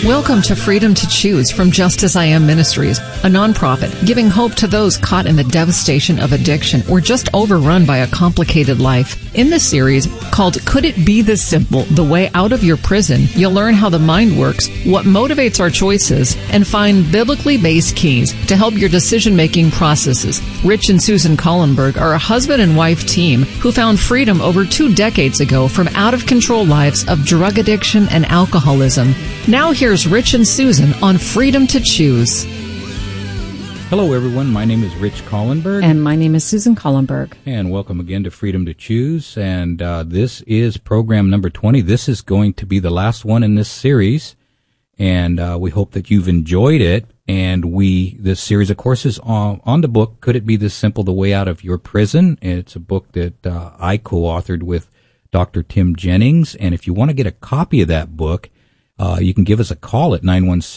Welcome to Freedom to Choose from Just As I Am Ministries, a nonprofit giving hope to those caught in the devastation of addiction or just overrun by a complicated life. In this series, called Could It Be This Simple? The Way Out of Your Prison, you'll learn how the mind works, what motivates our choices, and find biblically based keys to help your decision-making processes. Rich and Susan Collenberg are a husband and wife team who found freedom over 2 decades ago from out-of-control lives of drug addiction and alcoholism. Now here's Rich and Susan on Freedom to Choose. Hello, everyone. My name is Rich Collenberg. And my name is Susan Collenberg. And welcome again to Freedom to Choose. And this is program number 20. This is going to be the last one in this series. And we hope that you've enjoyed it. And this series, of course, is on the book, Could It Be This Simple? The Way Out of Your Prison. It's a book that I co-authored with Dr. Tim Jennings. And if you want to get a copy of that book, you can give us a call at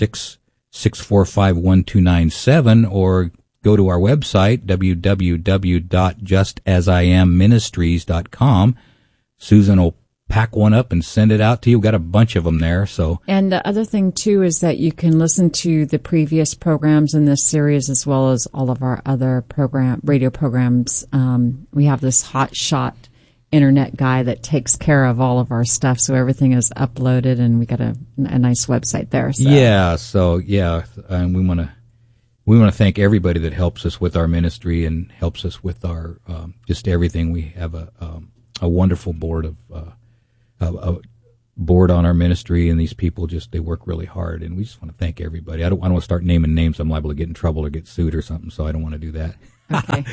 916-645-1297 or go to our website, www.justasIamministries.com. Susan will pack one up and send it out to you. We've got a bunch of them there. And the other thing, too, is that you can listen to the previous programs in this series as well as all of our other radio programs. We have this hot shot internet guy that takes care of all of our stuff, so everything is uploaded, and we got a nice website there. And we want to thank everybody that helps us with our ministry and helps us with our just everything. We have a wonderful board board on our ministry, and these people they work really hard, and we just want to thank everybody. I don't want to start naming names. I'm liable to get in trouble or get sued or something, so I don't want to do that. Okay.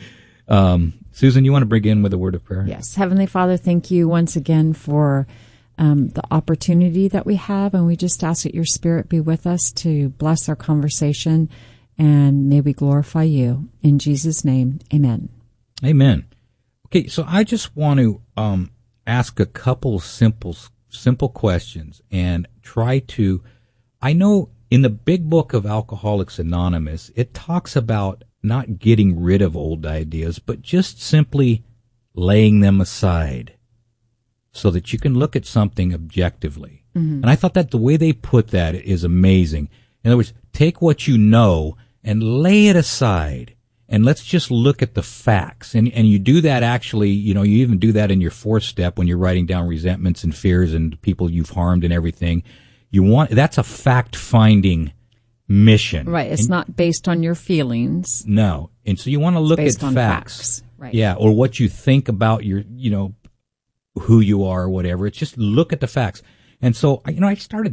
Susan, you want to begin with a word of prayer? Yes. Heavenly Father, thank you once again for the opportunity that we have, and we just ask that your Spirit be with us to bless our conversation, and may we glorify you. In Jesus' name, amen. Amen. Okay, so I just want to ask a couple simple questions and try to, I know in the big book of Alcoholics Anonymous, it talks about not getting rid of old ideas, but just simply laying them aside so that you can look at something objectively. Mm-hmm. And I thought that the way they put that is amazing. In other words, take what you know and lay it aside, and let's just look at the facts. And you do that actually, you even do that in your 4th step when you're writing down resentments and fears and people you've harmed and everything. That's a fact-finding mission. Right. It's not based on your feelings. No. And so you want to look at facts. Right. Yeah. Or what you think about your, who you are or whatever. It's just look at the facts. And so, I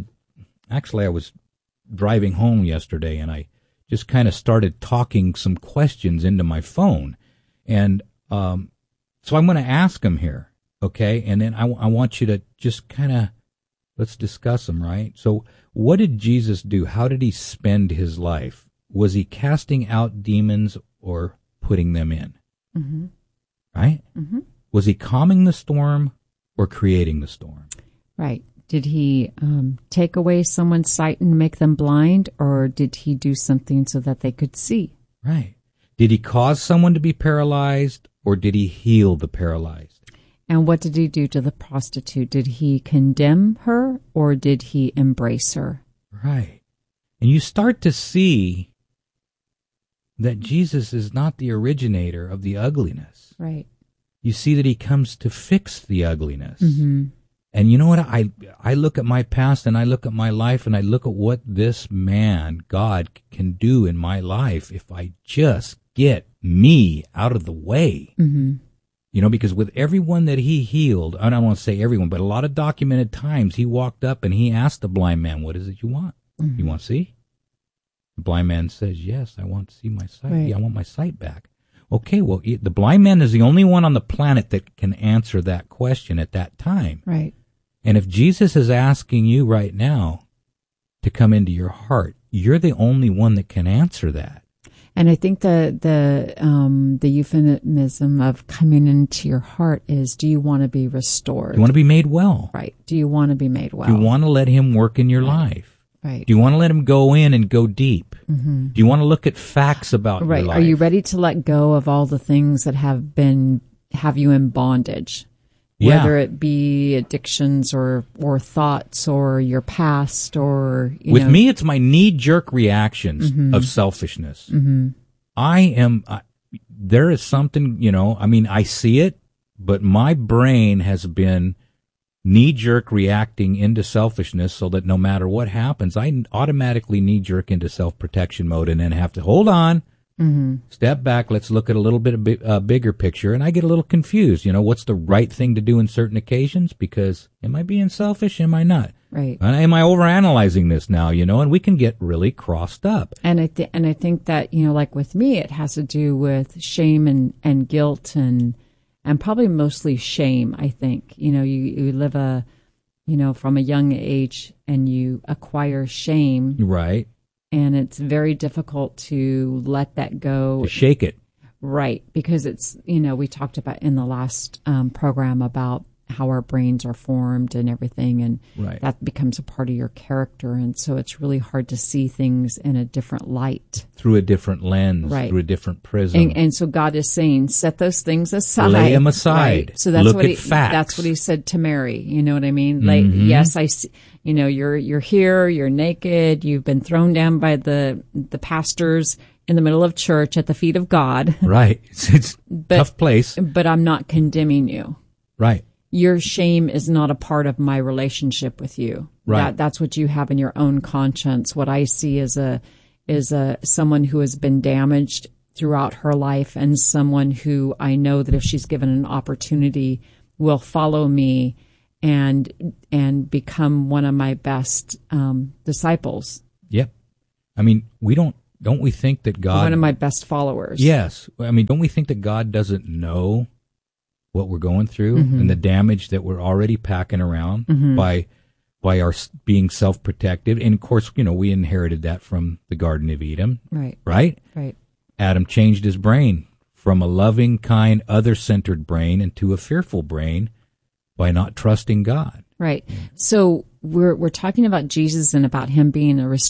was driving home yesterday and I just kind of started talking some questions into my phone. And, so I'm going to ask them here. Okay. And then I want you to just kind of, let's discuss them, right? So what did Jesus do? How did he spend his life? Was he casting out demons or putting them in? Mm-hmm. Right? Mm-hmm. Was he calming the storm or creating the storm? Right. Did he take away someone's sight and make them blind, or did he do something so that they could see? Right. Did he cause someone to be paralyzed, or did he heal the paralyzed? And what did he do to the prostitute? Did he condemn her or did he embrace her? Right. And you start to see that Jesus is not the originator of the ugliness. Right. You see that he comes to fix the ugliness. Mm-hmm. And you know what? I look at my past and I look at my life and I look at what this man, God, can do in my life if I just get me out of the way. Mm-hmm. Because with everyone that he healed, I don't want to say everyone, but a lot of documented times he walked up and he asked the blind man, what is it you want? Mm-hmm. You want to see? The blind man says, yes, I want to see my sight. Right. Yeah, I want my sight back. Okay, well, the blind man is the only one on the planet that can answer that question at that time. Right. And if Jesus is asking you right now to come into your heart, you're the only one that can answer that. And I think the euphemism of coming into your heart is, do you want to be restored? You want to be made well. Right. Do you want to be made well? Do you want to let him work in your life? Right. Do you want to let him go in and go deep? Mm-hmm. Do you want to look at facts about your life? Are you ready to let go of all the things that have you in bondage? Yeah. whether it be addictions or thoughts or your past or, With me, it's my knee-jerk reactions of selfishness. There is something, I see it, but my brain has been knee-jerk reacting into selfishness so that no matter what happens, I automatically knee-jerk into self-protection mode and then have to hold on, step back, let's look at a little bit of bigger picture, and I get a little confused. What's the right thing to do in certain occasions? Because am I being selfish? Am I not? Right. Am I overanalyzing this now? And we can get really crossed up. And I think that, like with me, it has to do with shame and guilt and probably mostly shame. I think, you live from a young age and you acquire shame. Right. And it's very difficult to let that go. To shake it. Right. Because it's, we talked about in the last program about how our brains are formed and everything. And right. that becomes a part of your character. And so it's really hard to see things in a different light. Through a different lens, right. Through a different prism. And so God is saying, set those things aside. Lay them aside. Right. So that's Look what at facts. That's what he said to Mary. You know what I mean? Like, yes, I see, you're here, you're naked, you've been thrown down by the pastors in the middle of church at the feet of God. Right. It's a tough place. But I'm not condemning you. Right. Your shame is not a part of my relationship with you. Right. That's what you have in your own conscience. What I see is someone who has been damaged throughout her life and someone who I know that if she's given an opportunity will follow me and become one of my best disciples. Yep. I mean, don't we think that God... One of my best followers. Yes. I mean, don't we think that God doesn't know what we're going through and the damage that we're already packing around by our being self-protective? And of course, we inherited that from the Garden of Eden. Right. Right? Right. Adam changed his brain from a loving, kind, other-centered brain into a fearful brain by not trusting God. Right. So we're talking about Jesus and about him being a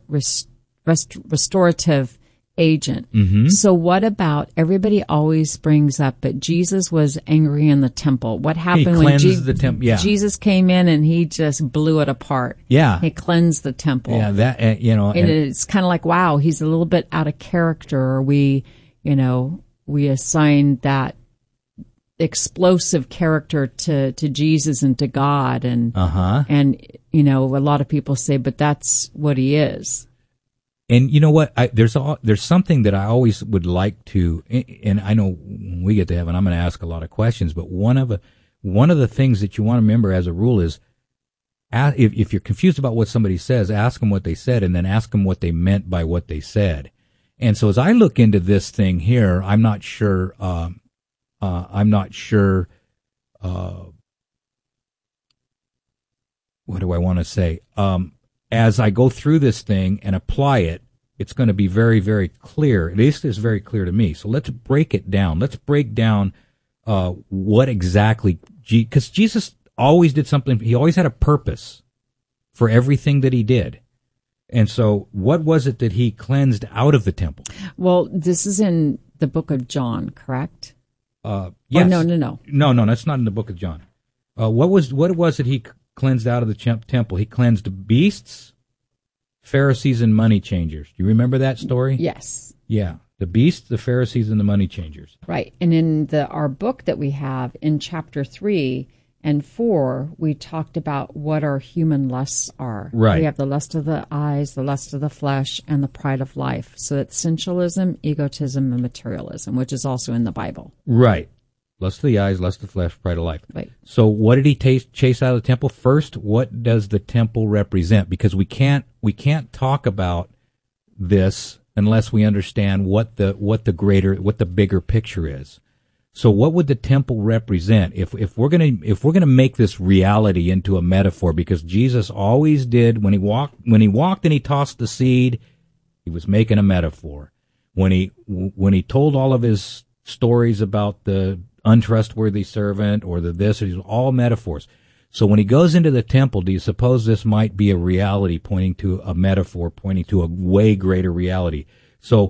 restorative agent. So what about, everybody always brings up, but Jesus was angry in the temple. What happened when the temple? Yeah. Jesus came in and he just blew it apart? Yeah. He cleansed the temple. Yeah, that, and it's kind of like, wow, he's a little bit out of character. Or we assign that explosive character to Jesus and to God. And, and, a lot of people say, but that's what he is. And you know what? There's something that I always would like to, and I know when we get to heaven, I'm going to ask a lot of questions. But one of the things that you want to remember as a rule is, if you're confused about what somebody says, ask them what they said, and then ask them what they meant by what they said. And so as I look into this thing here, I'm not sure. What do I want to say? As I go through this thing and apply it, it's going to be very, very clear. At least it's very clear to me. So let's break it down. Let's break down what exactly, because Jesus always did something. He always had a purpose for everything that he did. And so what was it that he cleansed out of the temple? Well, this is in the book of John, correct? Yes. No. No, that's not in the book of John. What was it he cleansed out of the temple? He cleansed beasts, Pharisees, and money changers. Do you remember that story? Yes. Yeah. The beasts, the Pharisees, and the money changers. Right. And in our book that we have in chapter 3 and 4, we talked about what our human lusts are. Right. We have the lust of the eyes, the lust of the flesh, and the pride of life. So it's sensualism, egotism, and materialism, which is also in the Bible. Right. Lust of the eyes, lust of the flesh, pride of life. Right. So what did he chase out of the temple? First, what does the temple represent? Because we can't talk about this unless we understand what the bigger picture is. So what would the temple represent if we're gonna make this reality into a metaphor? Because Jesus always did when he walked and he tossed the seed, he was making a metaphor. When he told all of his stories about the untrustworthy servant or these are all metaphors. So when he goes into the temple, do you suppose this might be a reality pointing to a metaphor, pointing to a way greater reality? So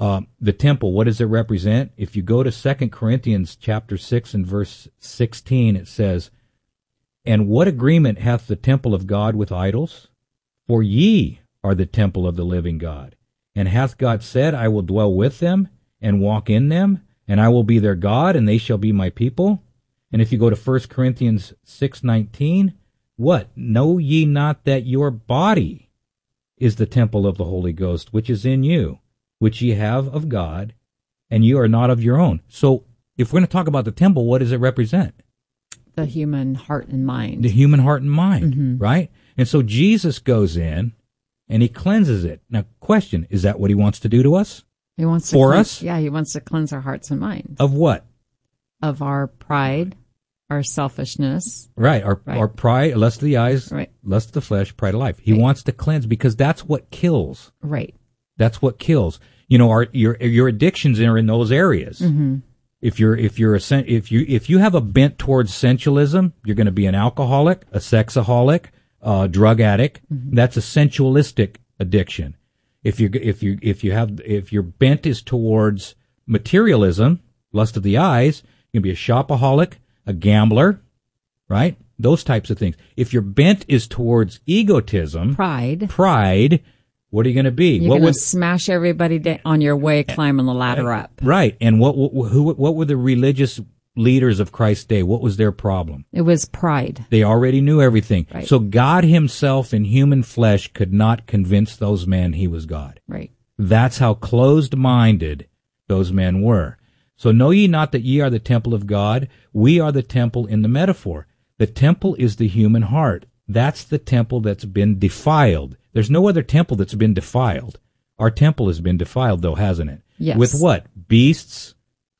The temple, what does it represent? If you go to 2 Corinthians chapter 6 and verse 16, it says, "And what agreement hath the temple of God with idols? For ye are the temple of the living God. And hath God said, I will dwell with them and walk in them, and I will be their God, and they shall be my people?" And if you go to 1 Corinthians 6:19, what? "Know ye not that your body is the temple of the Holy Ghost, which is in you, which ye have of God, and you are not of your own." So if we're going to talk about the temple, what does it represent? The human heart and mind. The human heart and mind, right? And so Jesus goes in and he cleanses it. Now, question, is that what he wants to do to us? He wants to For us? Yeah, he wants to cleanse our hearts and minds. Of what? Of our pride, our selfishness. Right. Our pride, lust of the eyes, Right. lust of the flesh, pride of life. He wants to cleanse because that's what kills. Right. That's what kills. You know, your addictions are in those areas. Mm-hmm. If you have a bent towards sensualism, you're going to be an alcoholic, a sexaholic, a drug addict. Mm-hmm. That's a sensualistic addiction. If your bent is towards materialism, lust of the eyes, you're going to be a shopaholic, a gambler, right? Those types of things. If your bent is towards egotism, pride, what are you going to be? You're going to smash everybody on your way climbing the ladder up. Right. And what were the religious leaders of Christ's day? What was their problem? It was pride. They already knew everything. Right. So God himself in human flesh could not convince those men he was God. Right. That's how closed-minded those men were. So know ye not that ye are the temple of God? We are the temple in the metaphor. The temple is the human heart. That's the temple that's been defiled. There's no other temple that's been defiled. Our temple has been defiled, though, hasn't it? Yes. With what? Beasts,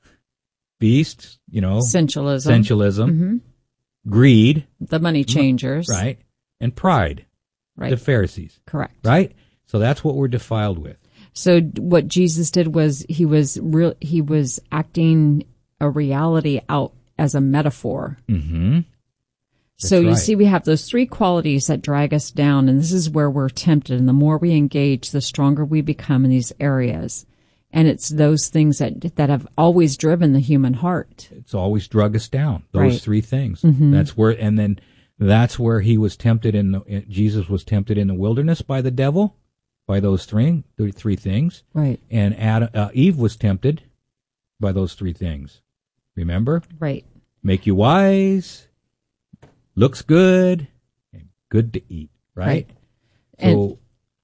sensualism, mm-hmm. Greed, the money changers, right, and pride, right, the Pharisees, correct, right. So that's what we're defiled with. So what Jesus did was he was acting a reality out as a metaphor. Mm-hmm. So you see, we have those three qualities that drag us down, and this is where we're tempted. And the more we engage, the stronger we become in these areas. And it's those things that have always driven the human heart. It's always drug us down. Those right. three things. Mm-hmm. That's where he was tempted Jesus was tempted in the wilderness by the devil, by those three things. Right. And Eve was tempted by those three things. Remember? Right. Make you wise. Looks good, and good to eat, right? So,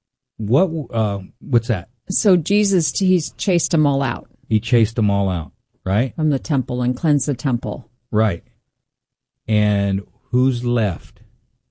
what's that? So Jesus, he's chased them all out. He chased them all out, right? From the temple and cleansed the temple. Right. And who's left?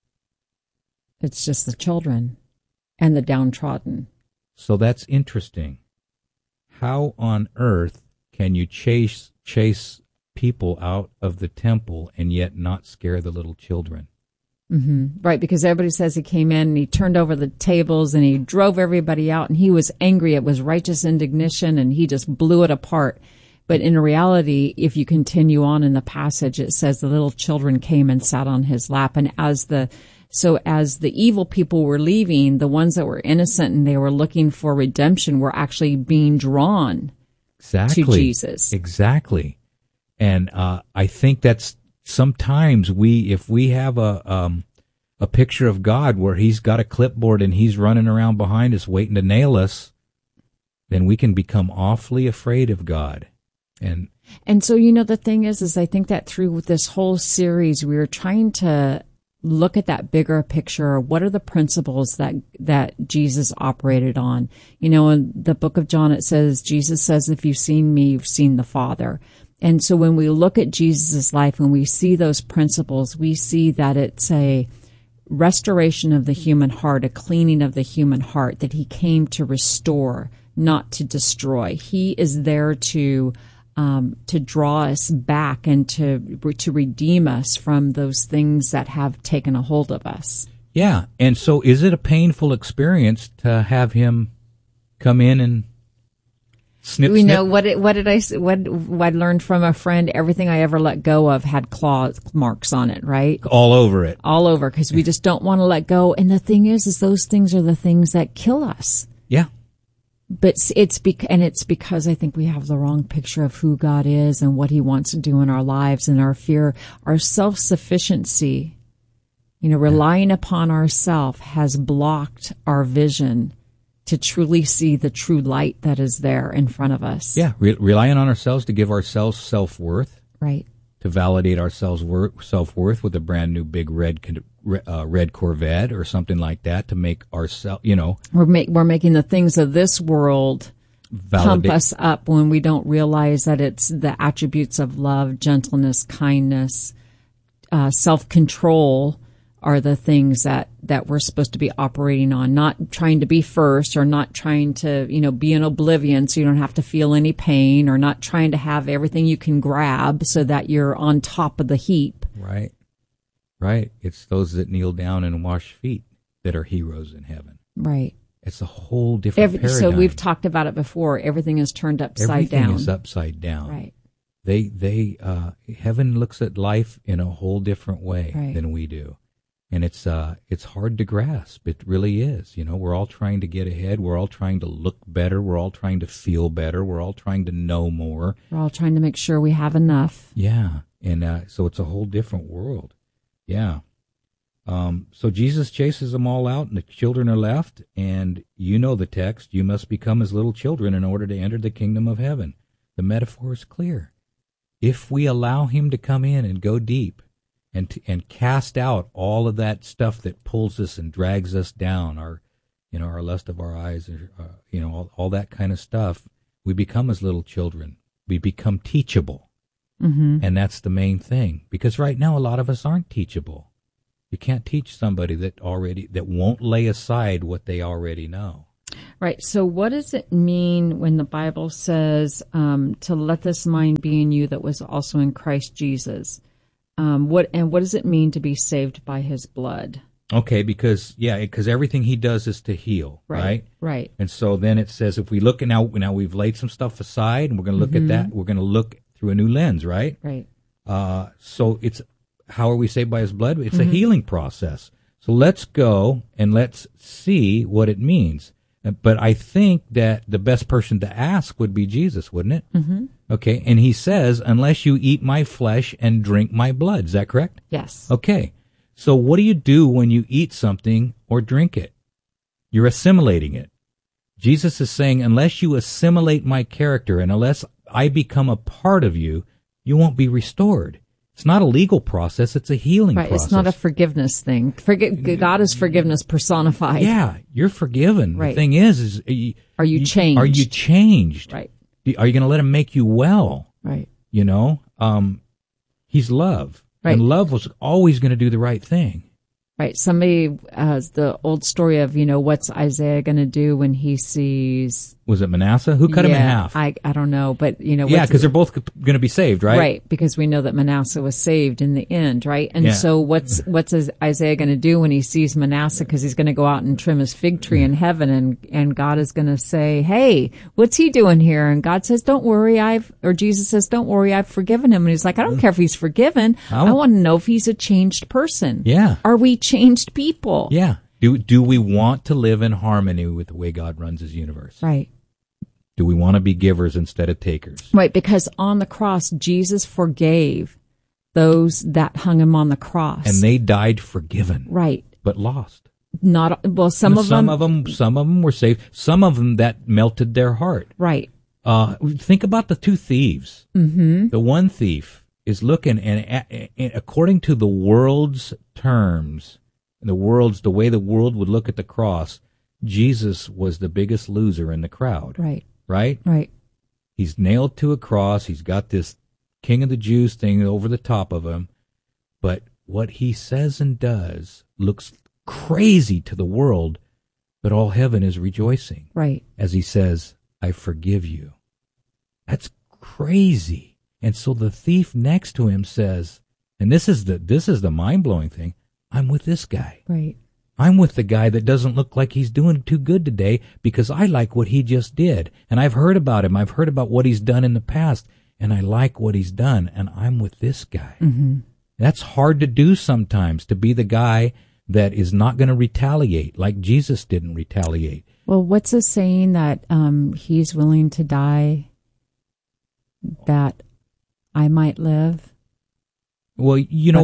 It's just the children and the downtrodden. So that's interesting. How on earth can you chase people out of the temple and yet not scare the little children? Mm-hmm. Right, because everybody says he came in and he turned over the tables and he drove everybody out and he was angry. It was righteous indignation and he just blew it apart. But in reality, if you continue on in the passage, it says the little children came and sat on his lap. And as the evil people were leaving, the ones that were innocent and they were looking for redemption were actually being drawn to Jesus. Exactly. And I think that's sometimes if we have a picture of God where he's got a clipboard and he's running around behind us waiting to nail us, then we can become awfully afraid of God. And so, the thing is I think that through this whole series, we were trying to look at that bigger picture. What are the principles that Jesus operated on? In the book of John, it says, Jesus says, if you've seen me, you've seen the Father. And so when we look at Jesus' life and we see those principles, we see that it's a restoration of the human heart, a cleaning of the human heart, that he came to restore, not to destroy. He is there to draw us back and to redeem us from those things that have taken a hold of us. Yeah. And so is it a painful experience to have him come in and snip? What I learned from a friend, everything I ever let go of had claw marks on it, right? All over it. All over, because we just don't want to let go. And the thing is those things are the things that kill us. Yeah. But it's because I think we have the wrong picture of who God is and what he wants to do in our lives, and our fear, our self-sufficiency, relying upon ourself has blocked our vision to truly see the true light that is there in front of us. Yeah, relying on ourselves to give ourselves self-worth. Right. To validate our self-worth with a brand new big red Corvette or something like that, to make ourselves, We're making the things of this world pump us up when we don't realize that it's the attributes of love, gentleness, kindness, self-control are the things that we're supposed to be operating on, not trying to be first, or not trying to, be in oblivion so you don't have to feel any pain, or not trying to have everything you can grab so that you're on top of the heap. Right. Right. It's those that kneel down and wash feet that are heroes in heaven. Right. It's a whole different paradigm. So we've talked about it before. Everything is turned upside down. Everything is upside down. Right. Heaven looks at life in a whole different way right. than we do. And it's hard to grasp. It really is. We're all trying to get ahead. We're all trying to look better. We're all trying to feel better. We're all trying to know more. We're all trying to make sure we have enough. Yeah. And so it's a whole different world. Yeah. So Jesus chases them all out, and the children are left. And the text, you must become as little children in order to enter the kingdom of heaven. The metaphor is clear. If we allow him to come in and go deep, and cast out all of that stuff that pulls us and drags us down, our lust of our eyes, all that kind of stuff, we become as little children. We become teachable. Mm-hmm. And that's the main thing. Because right now, a lot of us aren't teachable. You can't teach somebody that won't lay aside what they already know. Right. So what does it mean when the Bible says to let this mind be in you that was also in Christ Jesus? What does it mean to be saved by his blood? Okay, because everything he does is to heal, right? Right. And so then it says, if we look at now we've laid some stuff aside, and we're going to look at that. We're going to look through a new lens, right? Right. So it's, how are we saved by his blood? It's a healing process. So let's go and let's see what it means. But I think that the best person to ask would be Jesus, wouldn't it? Mm-hmm. Okay, and he says, unless you eat my flesh and drink my blood. Is that correct? Yes. Okay, so what do you do when you eat something or drink it? You're assimilating it. Jesus is saying, unless you assimilate my character and unless I become a part of you, you won't be restored. It's not a legal process, it's a healing process. It's not a forgiveness thing. God is forgiveness personified. Yeah, you're forgiven. Right. The thing is are you changed? Are you changed? Right. Are you going to let him make you well? Right. He's love. Right. And love was always going to do the right thing. Right. Somebody has the old story of, what's Isaiah going to do when he sees... Was it Manasseh? Who cut him in half? I don't know, but, Yeah, because they're both going to be saved, right? Right, because we know that Manasseh was saved in the end, right? And so what's Isaiah going to do when he sees Manasseh? Because he's going to go out and trim his fig tree in heaven, and God is going to say, hey, what's he doing here? And God says, don't worry, Jesus says, don't worry, I've forgiven him. And he's like, I don't care if he's forgiven. I want to know if he's a changed person. Yeah. Are we changed people? Yeah. Do we want to live in harmony with the way God runs his universe? Right. Do we want to be givers instead of takers? Right, because on the cross, Jesus forgave those that hung him on the cross. And they died forgiven. Right. But lost. Some of them were saved. Some of them that melted their heart. Right. Think about the two thieves. Mm-hmm. The one thief is looking, and according to the world's terms, the way the world would look at the cross, Jesus was the biggest loser in the crowd. Right. Right? Right. He's nailed to a cross. He's got this King of the Jews thing over the top of him. But what he says and does looks crazy to the world, but all heaven is rejoicing. Right. As he says, I forgive you. That's crazy. And so the thief next to him says, and this is the mind-blowing thing, I'm with this guy. Right. I'm with the guy that doesn't look like he's doing too good today because I like what he just did. And I've heard about him. I've heard about what he's done in the past, and I like what he's done, and I'm with this guy. Mm-hmm. That's hard to do sometimes, to be the guy that is not going to retaliate like Jesus didn't retaliate. Well, what's the saying that he's willing to die that I might live? Well,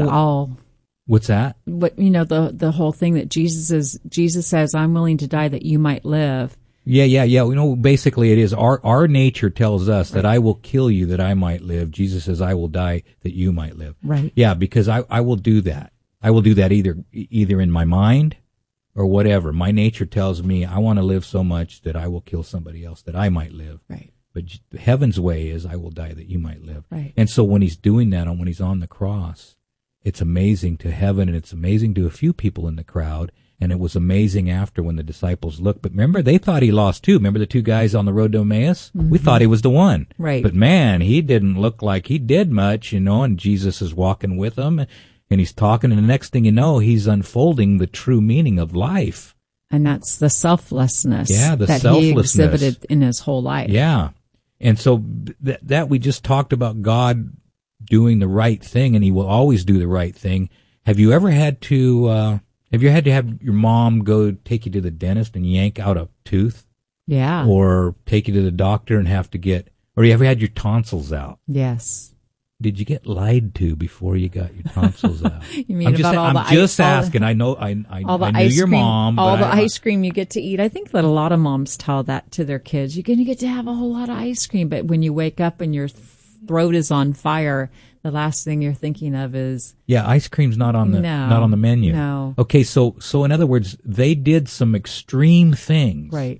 what's that? What the whole thing that Jesus says, I'm willing to die that you might live. Yeah. Basically it is our nature tells us that I will kill you that I might live. Jesus says, I will die that you might live. Right. Yeah, because I will do that. I will do that either in my mind or whatever. My nature tells me I want to live so much that I will kill somebody else that I might live. Right. But heaven's way is I will die that you might live. Right. And so when he's doing that, when he's on the cross, it's amazing to heaven, and it's amazing to a few people in the crowd. And it was amazing after when the disciples looked. But remember, they thought he lost too. Remember the two guys on the road to Emmaus? Mm-hmm. We thought he was the one. Right. But man, he didn't look like he did much, and Jesus is walking with them, and he's talking, and the next thing you know, he's unfolding the true meaning of life. And that's the selflessness that he exhibited in his whole life. Yeah. And so that we just talked about God doing the right thing, and he will always do the right thing. Have you ever had to have your mom go take you to the dentist and yank out a tooth? Yeah. Or take you to the doctor and have to or you ever had your tonsils out? Yes. Did you get lied to before you got your tonsils out? You mean I'm just asking. I knew your mom. All the ice cream you get to eat. I think that a lot of moms tell that to their kids. You're going to get to have a whole lot of ice cream, but when you wake up and your throat is on fire, the last thing you're thinking of is ice cream's not on the menu. No. Okay, so in other words, they did some extreme things, right,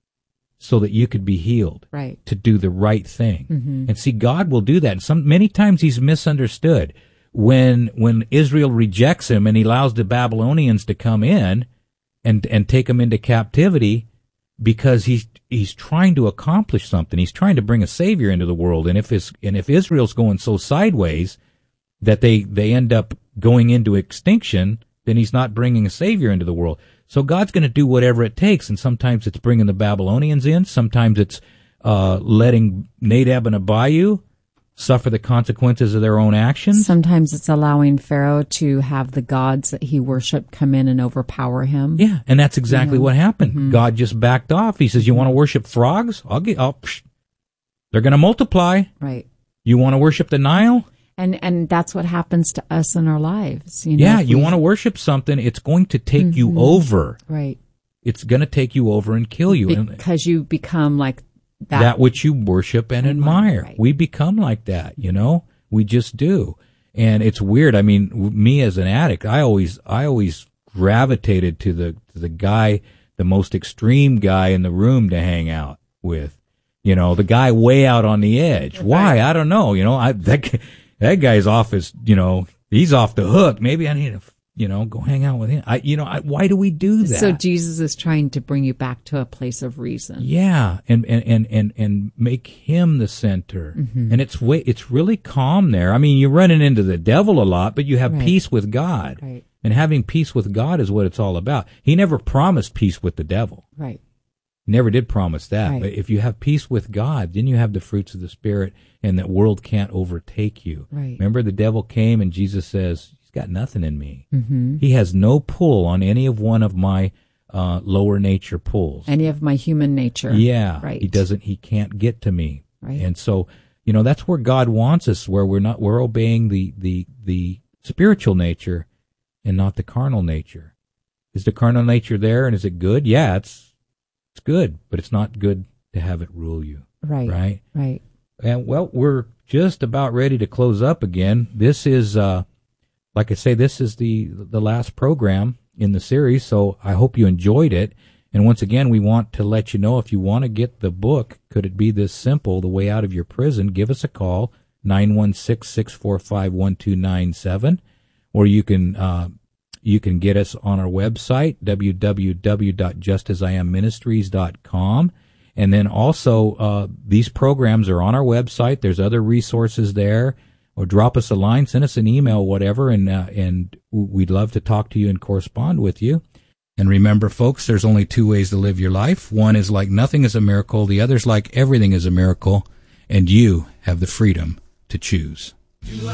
so that you could be healed, right, to do the right thing. Mm-hmm. And see, God will do that. And many times he's misunderstood. When Israel rejects him and he allows the Babylonians to come in and take him into captivity, because he's trying to accomplish something. He's trying to bring a savior into the world. And if Israel's going so sideways that they end up going into extinction, then he's not bringing a savior into the world. So God's going to do whatever it takes, and sometimes it's bringing the Babylonians in, sometimes it's letting Nadab and Abihu suffer the consequences of their own actions. Sometimes it's allowing Pharaoh to have the gods that he worshiped come in and overpower him. Yeah, and that's exactly what happened. Mm-hmm. God just backed off. He says, you want to worship frogs? They're going to multiply. Right. You want to worship the Nile? And that's what happens to us in our lives. You want to worship something, it's going to take you over. Right. It's going to take you over and kill you. Because you become like that which you worship and admire. Right. We become like that, We just do. And it's weird. I mean, me as an addict, I always gravitated to the guy, the most extreme guy in the room to hang out with. The guy way out on the edge. Right. Why? I don't know. That guy's off his, he's off the hook. Maybe I need to, go hang out with him. Why do we do that? So Jesus is trying to bring you back to a place of reason. Yeah. And make him the center. Mm-hmm. And it's really calm there. I mean, you're running into the devil a lot, but you have peace with God. Right. And having peace with God is what it's all about. He never promised peace with the devil. Right. Never did promise that. Right. But if you have peace with God, then you have the fruits of the Spirit, and that world can't overtake you. Right. Remember, the devil came and Jesus says, he's got nothing in me. Mm-hmm. He has no pull on any of one of my lower nature pulls. Any of my human nature. Yeah. Right. He can't get to me. Right. And so, that's where God wants us, where we're obeying the spiritual nature and not the carnal nature. Is the carnal nature there, and is it good? Yeah, it's good, but it's not good to have it rule you. Right. Right? Right. And, we're just about ready to close up again. This is, like I say, this is the last program in the series, so I hope you enjoyed it. And once again, we want to let you know, if you want to get the book, Could It Be This Simple, The Way Out of Your Prison, give us a call, 916-645-1297, or you can get us on our website, www.justasIamministries.com. And then also, these programs are on our website. There's other resources there. Or drop us a line, send us an email, whatever, and we'd love to talk to you and correspond with you. And remember, folks, there's only two ways to live your life. One is like nothing is a miracle. The other's like everything is a miracle. And you have the freedom to choose.